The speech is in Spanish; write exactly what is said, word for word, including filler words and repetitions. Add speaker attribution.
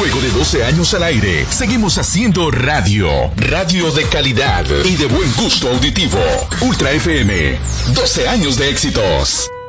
Speaker 1: Luego de doce años al aire, seguimos haciendo radio. Radio de calidad y de buen gusto auditivo. Ultra F M. doce años de éxitos.